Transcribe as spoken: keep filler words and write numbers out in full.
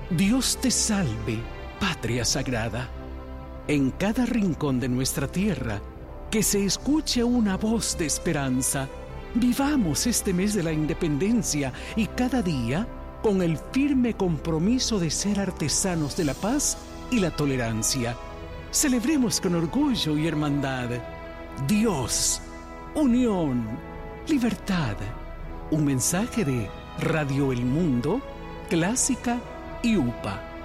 Dios te salve, patria sagrada. En cada rincón de nuestra tierra, que se escuche una voz de esperanza. Vivamos este mes de la independencia y cada día con el firme compromiso de ser artesanos de la paz y la tolerancia. Celebremos con orgullo y hermandad. Dios, unión, libertad. Un mensaje de Radio El Mundo, Clásica y U P A.